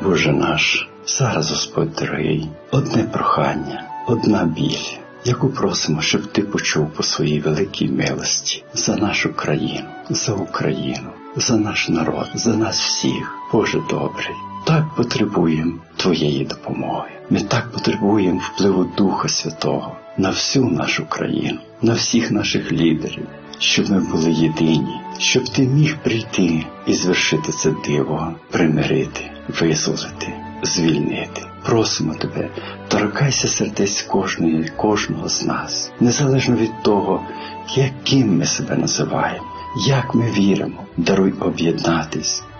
Боже наш, зараз, Господь дорогий, одне прохання, одна біль, яку просимо, щоб Ти почув по своїй великій милості за нашу країну, за Україну, за наш народ, за нас всіх. Боже добрий, так потребуємо Твоєї допомоги. Ми так потребуємо впливу Духа Святого на всю нашу країну, на всіх наших лідерів, щоб ми були єдині, щоб Ти міг прийти і звершити це диво, примирити, визволити, звільнити. Просимо Тебе, торкайся сердець кожного з нас, незалежно від того, яким ми себе називаємо, як ми віримо. Даруй об'єднатись